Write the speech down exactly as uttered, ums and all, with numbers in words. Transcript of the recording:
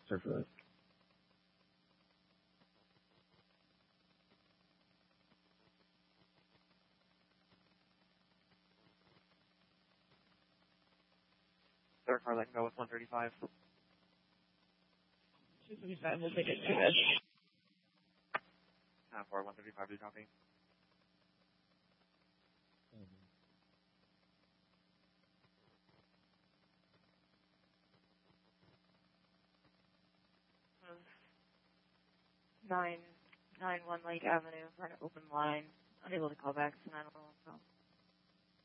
Sorry for that. Third car that can go with one thirty-five. two seventy-five, we'll take it to this. Uh, for one thirty-five, do you copy? Nine, nine one Lake Avenue for an open line. Unable to call back to nine one one.